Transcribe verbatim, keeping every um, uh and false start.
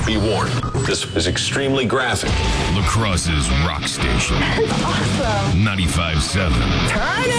Be warned, this is extremely graphic. La Crosse's rock station. Awesome. ninety-five point seven. Turn it